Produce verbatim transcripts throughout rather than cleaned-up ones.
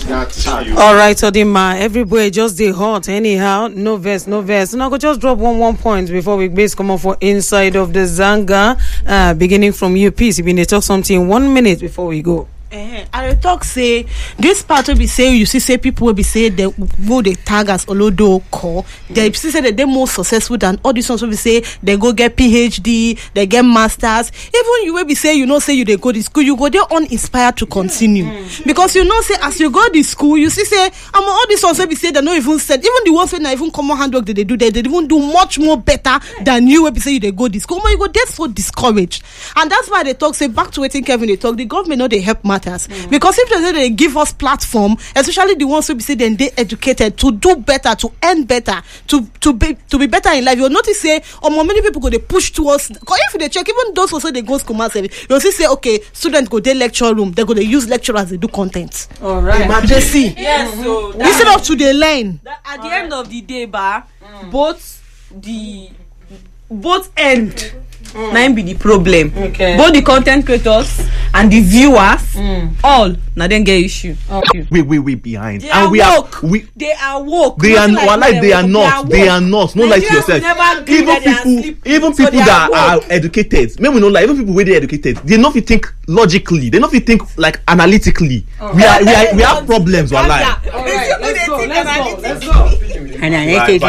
All right, Odima, everybody just dey hot anyhow. No verse, no verse. Now, I go just drop one one point before we base come on for inside of the Zanga. Uh, beginning from you, peace. You been they talk something one minute before we go. Uh-huh. I talk say this part will be say you see say people will be say they will they tag as Olodo core. They see say that they're more successful than all these ones will be say they go get PhD, they get masters. Even you will be say you know say you they go to school, you go there uninspired to continue mm-hmm. because you know say as you go to school, you see say I'm all these ones will be say they not even said even the ones when not even common handwork that they do they they even do much more better than you will be say you they go to school. But you go there so discouraged, and that's why they talk say back to waiting Kevin they talk the government know they help matters mm. because if they, they give us platform, especially the ones who be say then they educated to do better, to earn better, to to be to be better in life. You'll notice say oh more many people go they push towards because if they check even those also they go school master, you'll see say okay students go their lecture room, they go they use lecturers they do content. All right. Emergency. Yes. So instead of to the line. That, at the right. end of the day, bar mm. both the both end. Mm. Now be the problem. Okay. Both the content creators and the viewers, mm. all now then get issue. Okay. We we we behind, they and we woke. are we. They are woke. They are like well, like they are not. They are not. No lie to yourself. Even people, even people so that are, are educated. Maybe we know like even people where they educated, they not think logically. They not think like analytically. Right. We are we are we have problems. All right. All right. Let's go. Let's go. Let's go. And I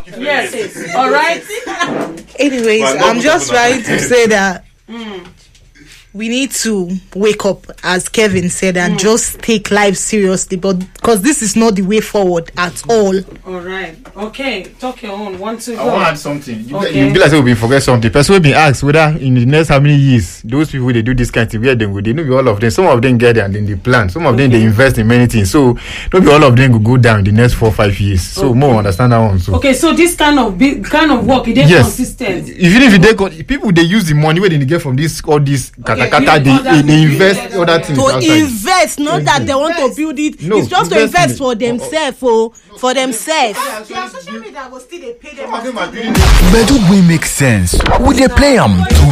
yes. All right. Anyways, I'm just trying to say that mm. we need to wake up, as Kevin said, and mm. just take life seriously, but because this is not the way forward at all. All right. Okay. Talk your own. One, two, go. I want to add something. You, okay. you be like say we been forget something. Person will be asked whether in the next how many years those people they do this kind of thing, where they go, they know be all of them. Some of them get there and then they plan. Some of okay. them they invest in many things. So don't be all of them go go down in the next four five years. So okay. more understand that one. So okay. So this kind of big kind of work, it is yes. consistent. Even if they con- people they use the money where they get from this all this kata kata, they, they, they invest other things to outside. invest, not mm-hmm. that they want to build it. No, it's just to invest for themselves, for for themselves. Bedu we make sense. Would they play am too